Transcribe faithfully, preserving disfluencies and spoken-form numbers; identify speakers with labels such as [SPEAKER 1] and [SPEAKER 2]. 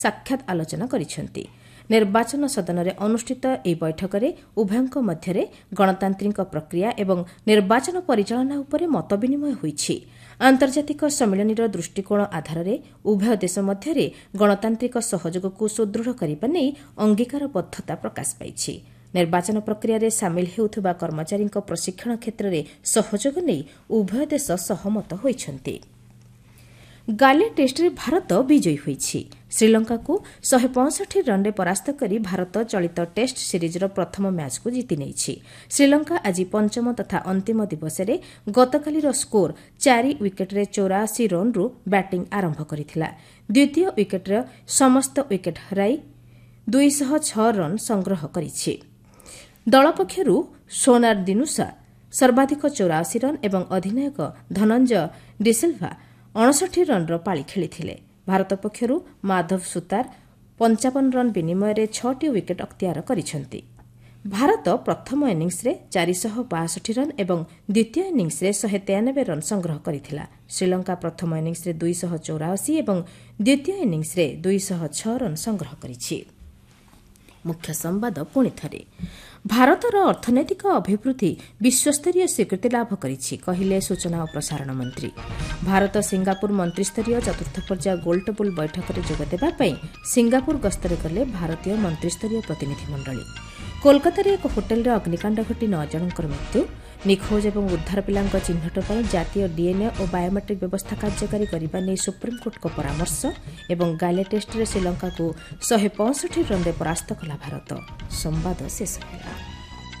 [SPEAKER 1] साक्षात आलोचना କରିଛନ୍ତି। निर्वाचन सदन में अनुष्ठित ଏହି बैठक में उभयଙ୍କ ମଧ୍ୟରେ गणतांत्रिक प्रक्रिया एवं निर्वाचन परिचालना उपरे मत विनिमय ହୋଇଛି। आंतर्जातिक सम्मिलनीर दृष्टिकोण आधार में उभय देश मध्य गणतांत्रिक सहयोग को सुदृढ़ करने नहीं अंगीकारबद्धता प्रकाश पाई। निर्वाचन प्रक्रिया सामिल होउथबा कर्मचारी प्रशिक्षण क्षेत्र में सहयोग नहीं उभय देश सहमत होइछन्ति। गाले टेस्ट में भारत विजयी होइछि। श्रीलंका को एक सौ पैंसठ रन रे परास्त करी भारत चलित टेस्ट सीरीजर प्रथम मैच को जीति नेछि। श्रीलंका आज पंचम तथा अंतिम दिवस में गतकालीर स्कोर चारि विकेट रे चौरासी रन रु बैटिंग आरंभ करिथिला। द्वितीय विकेट रे समस्त विकेट हराई दुई सौ छह रन संग्रह करिछि। दल पक्षरु सोनार दिनुसा सर्वाधिक चौरासी रन एवं अधिनायक धनंजय डिसिल्वा अड़सठ रन पाଳି खेलिथिले। भारत पक्षरु माधव सुतार पंचावन रन विनिमय रे छटी विकेट अख्तियार करिसेंति। भारत प्रथम इनिंग्स रे चार सौ बासठ रन एवं द्वितीय इनिंग्स रे एक सौ तिरानबे रन संग्रह करिथिला। श्रीलंका प्रथम इनिंग्स रे दुई सौ चौरासी एवं द्वितीय इनिंग्स रे दुई सौ छह रन संग्रह करिछि। मुख्य संवाद पुणी थरे भारतर अर्थनैतिक अभिवृद्धि विश्वस्तरीय स्वीकृति लाभ करिछि कहिले सूचना और प्रसारण मंत्री। भारत सिंगापुर मंत्रिस्तरीय चतुर्थ पर्याय गोलटेबल बैठक में जोग देबा पई सिंगापुर गस्तरे गले भारतीय मंत्रिस्तरीय प्रतिनिधि मंडली। कोलकाता एक होटेल रे अग्निकांड घटी नौ जनकर मृत्यु। निखोज एवं उद्धार पिलांक चिन्हट पर जातीय डीएनए और बायोमेट्रिक व्यवस्था कार्यकारी करने नहीं सुप्रीमकोर्ट को परामर्श एवं गाले टेस्ट रे श्रीलंका को एक सौ पैंसठ रन रे परास्त कला भारत। संवाद शेष होला।